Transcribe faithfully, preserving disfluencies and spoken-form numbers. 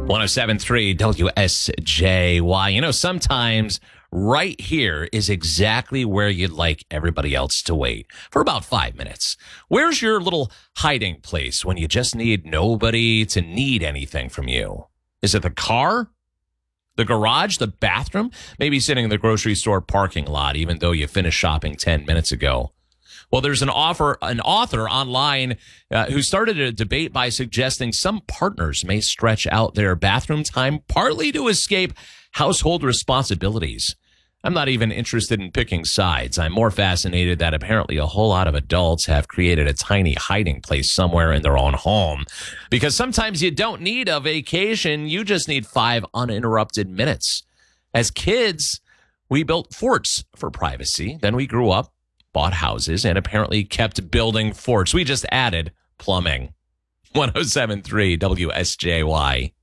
one oh seven point three W S J Y. You know, sometimes right here is exactly where you'd like everybody else to wait for about five minutes. Where's your little hiding place when you just need nobody to need anything from you? Is it the car? The garage? The bathroom? Maybe sitting in the grocery store parking lot, even though you finished shopping ten minutes ago. Well, there's an offer, an author online uh, who started a debate by suggesting some partners may stretch out their bathroom time partly to escape household responsibilities. I'm not even interested in picking sides. I'm more fascinated that apparently a whole lot of adults have created a tiny hiding place somewhere in their own home. Because sometimes you don't need a vacation. You just need five uninterrupted minutes. As kids, we built forts for privacy. Then we grew up, bought houses, and apparently kept building forts. We just added plumbing. one oh seven point three W S J Y.